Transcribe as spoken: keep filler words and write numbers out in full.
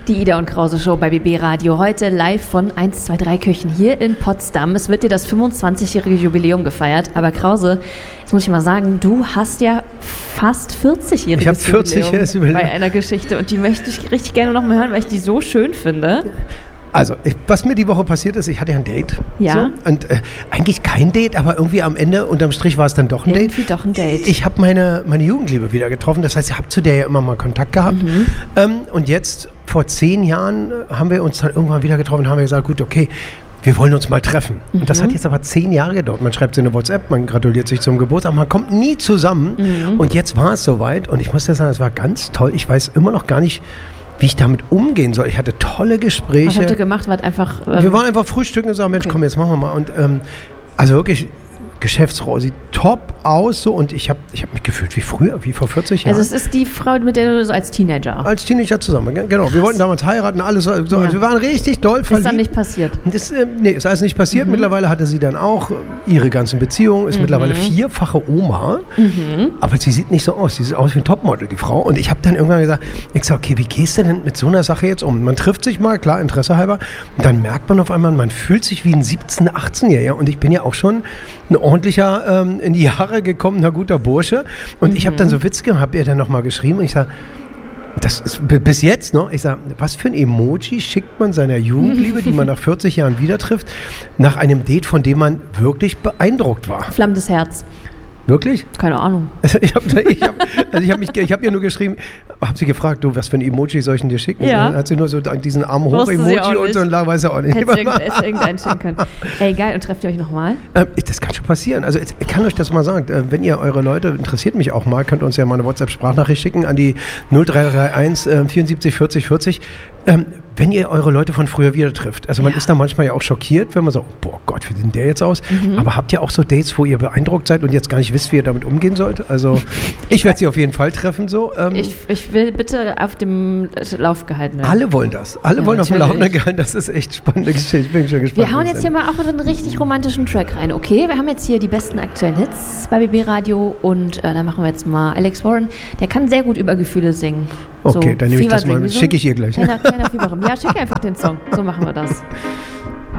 Die Ida und Krause Show bei B B Radio. Heute live von eins zwei drei Küchen hier in Potsdam. Es wird dir das fünfundzwanzigjährige Jubiläum gefeiert. Aber Krause, jetzt muss ich mal sagen, du hast ja fast vierzigjähriges ich hab vierzigjähriges Jubiläum Jubiläum bei einer Geschichte. Und die möchte ich richtig gerne noch mal hören, weil ich die so schön finde. Also, ich, was mir die Woche passiert ist, ich hatte ja ein Date. Ja. So, und äh, eigentlich kein Date, aber irgendwie am Ende, unterm Strich war es dann doch ein irgendwie Date. doch ein Date. Ich habe meine, meine Jugendliebe wieder getroffen. Das heißt, ich habe zu der ja immer mal Kontakt gehabt. Mhm. Ähm, und jetzt, vor zehn Jahren, haben wir uns dann irgendwann wieder getroffen und haben gesagt, gut, okay, wir wollen uns mal treffen. Mhm. Und das hat jetzt aber zehn Jahre gedauert. Man schreibt sie eine WhatsApp, man gratuliert sich zum Geburtstag, man kommt nie zusammen. Mhm. Und jetzt war es soweit. Und ich muss dir sagen, es war ganz toll. Ich weiß immer noch gar nicht, wie ich damit umgehen soll. Ich hatte tolle Gespräche. Was habt ihr gemacht? Wart einfach, ähm wir waren einfach frühstücken und sagen, Mensch, okay, komm, jetzt machen wir mal. Und ähm, also wirklich, Geschäftsfrau sieht top aus so und ich habe ich hab mich gefühlt wie früher, wie vor vierzig Jahren. Also es ist die Frau, mit der du so als Teenager... Als Teenager zusammen, genau. Krass. Wir wollten damals heiraten, alles so. Also ja. Wir waren richtig doll verliebt. Ist dann nicht passiert? Das, äh, nee, ist alles nicht passiert. Mhm. Mittlerweile hatte sie dann auch ihre ganzen Beziehungen, ist mhm. mittlerweile vierfache Oma. Mhm. Aber sie sieht nicht so aus. Sie sieht aus wie ein Topmodel, die Frau. Und ich habe dann irgendwann gesagt, ich sag, okay, wie gehst du denn mit so einer Sache jetzt um? Man trifft sich mal, klar, Interesse halber. Und dann merkt man auf einmal, man fühlt sich wie ein siebzehn-, achtzehnjähriger. Und ich bin ja auch schon ein ordentlicher, ähm, in die Jahre gekommener, guter Bursche. Und mhm. ich habe dann so Witz gehabt, habe ihr dann nochmal geschrieben. Und ich sage, das ist b- bis jetzt noch, ich sage, was für ein Emoji schickt man seiner Jugendliebe, die man nach vierzig Jahren wieder trifft, nach einem Date, von dem man wirklich beeindruckt war? Flammendes Herz. Wirklich? Keine Ahnung. Also ich habe ich hab, also ich hab mich, ich hab ihr nur geschrieben, habe sie gefragt, du, was für ein Emoji soll ich denn dir schicken? Ja. Dann hat sie nur so diesen Arm hoch Emoji und so und weiß er auch nicht. Hätte irgend, irgendeinen schicken können. Ey, geil, und trefft ihr euch nochmal? Ähm, das kann schon passieren. Also ich kann euch das mal sagen, äh, wenn ihr eure Leute, interessiert mich auch mal, könnt ihr uns ja mal eine WhatsApp-Sprachnachricht schicken an die null drei drei eins äh, vierundsiebzig vierzig vierzig. Ähm, wenn ihr eure Leute von früher wieder trifft. Also man ja. ist da manchmal ja auch schockiert, wenn man so, boah Gott, wie sieht der jetzt aus? Mhm. Aber habt ihr auch so Dates, wo ihr beeindruckt seid und jetzt gar nicht wisst, wie ihr damit umgehen sollt? Also ich werde sie auf jeden Fall treffen. So. Ähm, ich, ich will bitte auf dem Lauf gehalten werden. Alle wollen das. Alle ja, wollen natürlich. Auf dem Laufenden gehalten. Das ist echt spannende Geschichte. Ich bin schon gespannt. Wir hauen jetzt hier mal auch einen richtig romantischen Track rein. Okay, wir haben jetzt hier die besten aktuellen Hits bei B B Radio und äh, da machen wir jetzt mal Alex Warren. Der kann sehr gut über Gefühle singen. Okay, so, dann nehme ich das mal, schicke ich ihr gleich. Kleiner, kleiner Fieberraum. Ja, schick einfach den Song. So machen wir das.